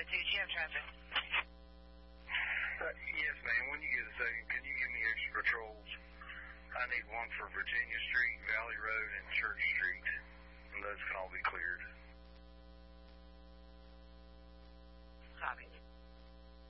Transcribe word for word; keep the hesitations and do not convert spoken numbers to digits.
oh two, G M traffic. Uh, yes, ma'am. When you get a second, can you give me extra patrols? I need one for Virginia Street, Valley Road, and Church Street. And those can all be cleared.